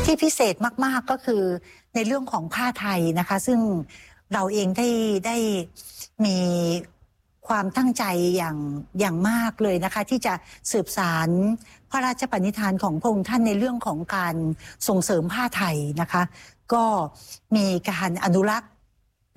ที่พิเศษมากๆก็คือในเรื่องของผ้าไทยนะคะซึ่งเราเองได้มีความตั้งใจอย่างมากเลยนะคะที่จะสืบสานพระราชปณิธานของพระองค์ท่านในเรื่องของการส่งเสริมผ้าไทยนะคะก็มีการอนุรักษ์